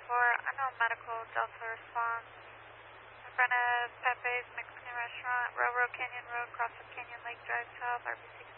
unknown medical, Delta response. In front of Pepe's Mexican restaurant, Railroad Canyon Road, cross of Canyon Lake Drive, South, RBC